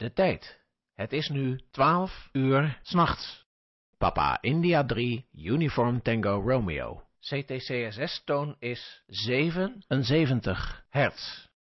De tijd. Het is nu 12 uur 's nachts. Papa India 3, Uniform Tango Romeo. CTCSS-toon is 77 hertz.